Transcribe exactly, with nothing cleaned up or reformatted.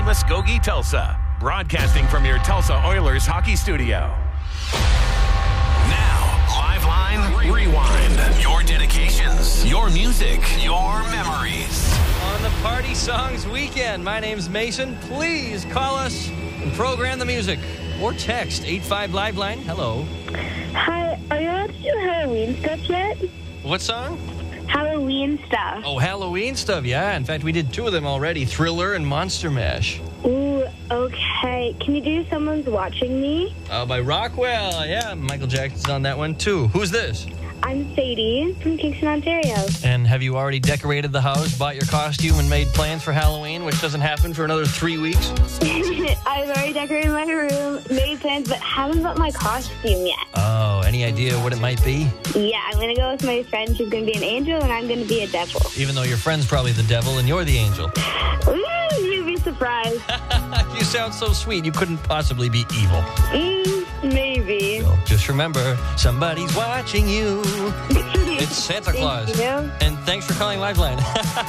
Muskogee, Tulsa. Broadcasting from your Tulsa Oilers hockey studio. Now, Liveline Rewind. Your dedications, your music, your memories. On the Party Songs Weekend, my name's Mason. Please call us and program the music. Or text eight five Liveline. Hello. Hi, are you allowed to do Halloween stuff yet? What song? Halloween stuff. Oh, Halloween stuff, yeah. In fact, we did two of them already, Thriller and Monster Mash. Ooh, okay. Can you do Someone's Watching Me? Uh, by Rockwell, yeah. Michael Jackson's on that one, too. Who's this? I'm Sadie from Kingston, Ontario. And have you already decorated the house, bought your costume, and made plans for Halloween, which doesn't happen for another three weeks? I've already decorated my room, made plans, but haven't bought my costume yet. Oh, any idea what it might be? Yeah, I'm going to go with my friend. She's going to be an angel, and I'm going to be a devil. Even though your friend's probably the devil and you're the angel. Ooh, you'd be surprised. You sound so sweet. You couldn't possibly be evil. Mm, maybe. So just remember, somebody's watching you. It's Santa Claus. Thank you. And thanks for calling Liveline.